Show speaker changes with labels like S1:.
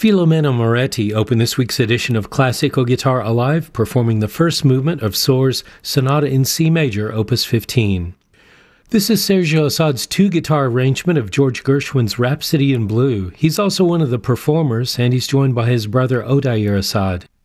S1: Filomeno Moretti opened this week's edition of Classical Guitar Alive, performing the first movement of Sohr's Sonata in C Major, Opus 15. This is Sergio Assad's two-guitar arrangement of George Gershwin's Rhapsody in Blue. He's also one of the performers, and he's joined by his brother Odair Assad.